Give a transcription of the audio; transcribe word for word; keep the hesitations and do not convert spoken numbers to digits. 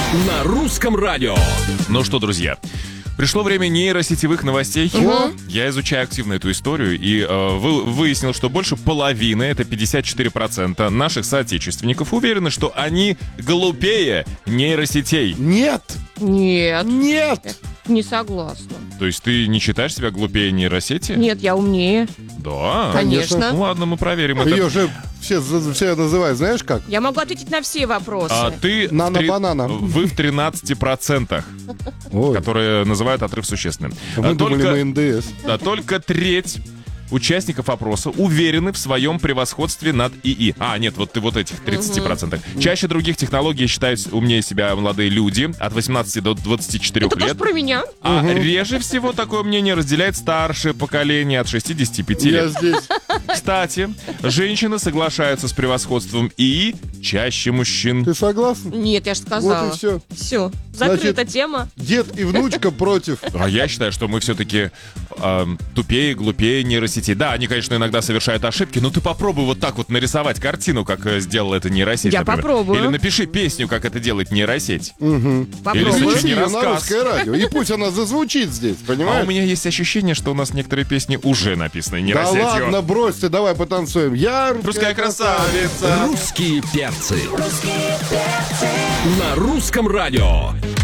на русском радио. Ну что, друзья, пришло время нейросетевых новостей. Угу. Я изучаю активно эту историю и э, вы, выяснил, что больше половины, это пятьдесят четыре процента наших соотечественников уверены, что они глупее нейросетей. Нет! Нет, Нет! не согласна. То есть ты не считаешь себя глупее нейросети? Нет, я умнее. Да? Конечно. Ну ладно, мы проверим это. Ее же все, все называют, знаешь как? Я могу ответить на все вопросы. А ты... Нано-банана. Вы в тринадцати процентах, Ой, которые называют отрыв существенным. мы А думали, только- мы эн дэ эс. Да, только треть участников опроса уверены в своем превосходстве над ИИ. А, нет, вот ты вот этих тридцать процентов. Чаще других технологий считают умнее себя молодые люди от восемнадцати до двадцати четырёх Это тоже лет. про меня. А реже всего такое мнение разделяет старшее поколение от шестидесяти пяти Я лет. здесь. Кстати, женщины соглашаются с превосходством ИИ чаще мужчин. Ты согласен? Нет, я же сказала. Вот и все. Все, закрыта Значит, тема. Дед и внучка против. А я считаю, что мы все-таки эм, тупее, глупее нейросетей. Да, они, конечно, иногда совершают ошибки, но ты попробуй вот так вот нарисовать картину, как э, сделала это нейросеть. Я например. попробую. Или напиши песню, как это делает нейросеть. Попробуй. сочини- Включи не ее на рассказ. русское радио. И пусть она зазвучит здесь, А у понимаешь? меня есть ощущение, что у нас некоторые песни уже написаны Да нейросетью. ладно, брось ты, давай потанцуем. Яркая Русская красавица. Русские перцы на русском радио.